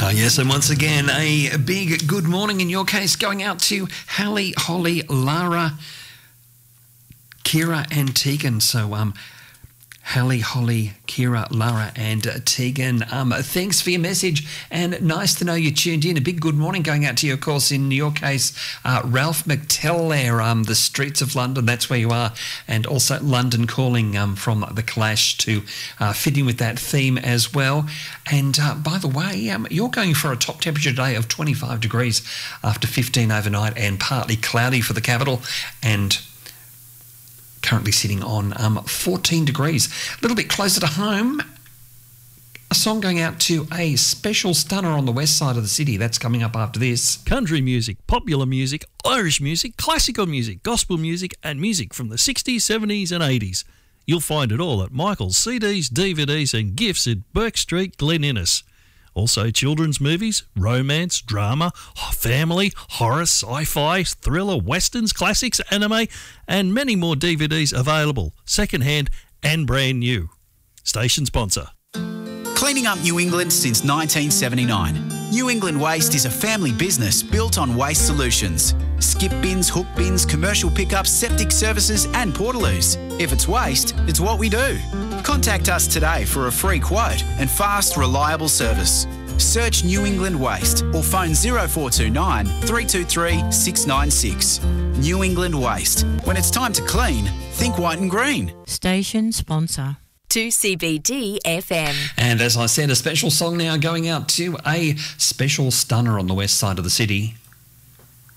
Yes, and once again, a big good morning in your case going out to Hallie, Holly, Lara, Kira and Tegan. So, Hallie, Holly, Kira, Lara and Tegan, thanks for your message and nice to know you tuned in. A big good morning going out to you, of course, in your case, Ralph McTell there, the streets of London, that's where you are, and also London Calling from The Clash to fit in with that theme as well. And by the way, you're going for a top temperature today of 25 degrees after 15 overnight and partly cloudy for the capital, and currently sitting on 14 degrees. A little bit closer to home, a song going out to a special stunner on the west side of the city. That's coming up after this. Country music, popular music, Irish music, classical music, gospel music and music from the 60s, 70s and 80s. You'll find it all at Michael's CDs, DVDs and gifts at Burke Street, Glen Innes. Also children's movies, romance, drama, family, horror, sci-fi, thriller, westerns, classics, anime and many more DVDs available, second-hand and brand new. Station sponsor. Cleaning up New England since 1979. New England Waste is a family business built on waste solutions. Skip bins, hook bins, commercial pickups, septic services and portaloos. If it's waste, it's what we do. Contact us today for a free quote and fast, reliable service. Search New England Waste or phone 0429 323 696. New England Waste. When it's time to clean, think white and green. Station sponsor. 2CBD FM. And as I said, a special song now going out to a special stunner on the west side of the city.